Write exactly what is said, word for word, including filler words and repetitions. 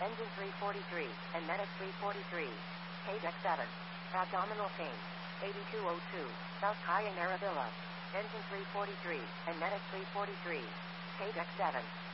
Engine three forty-three, and medic three forty-three. K deck seven. Abdominal pain. eighty-two oh two, South Kaya Narabilla. Engine three forty-three, and medic three forty-three. K deck seven.